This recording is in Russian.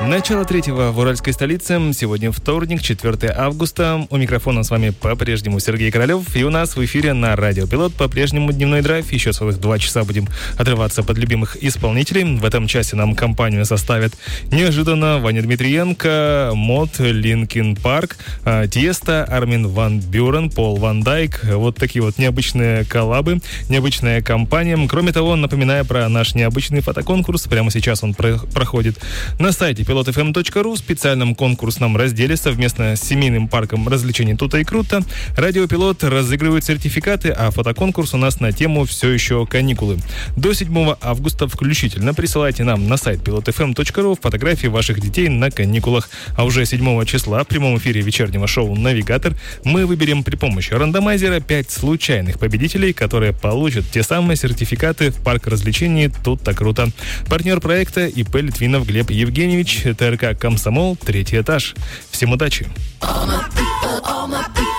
Начало третьего в уральской столице. Сегодня вторник, 4 августа. У микрофона с вами по-прежнему Сергей Королев. И у нас в эфире на Радио Пилот по-прежнему дневной драйв. Еще целых 2 часа будем отрываться под любимых исполнителей. В этом часе нам компанию составят неожиданно Ваня Дмитриенко, Мод, Линкин Парк, Тиеста, Армин ван Бюрен, Пол Ван Дайк. Вот такие вот необычные коллабы, необычная компания. Кроме того, напоминаю про наш необычный фотоконкурс. Прямо сейчас он проходит на сайте pilotfm.ru в специальном конкурсном разделе совместно с семейным парком развлечений «Тута и Круто». Радио Пилот разыгрывает сертификаты, а фотоконкурс у нас на тему «Все еще каникулы». До 7 августа включительно присылайте нам на сайт pilotfm.ru фотографии ваших детей на каникулах. А уже 7 числа в прямом эфире вечернего шоу «Навигатор» мы выберем при помощи рандомайзера 5 случайных победителей, которые получат те самые сертификаты в парк развлечений «Тута Круто». Партнер проекта ИП Литвинов Глеб Евгеньевич, ТРК «Комсомол», 3-й этаж. Всем удачи!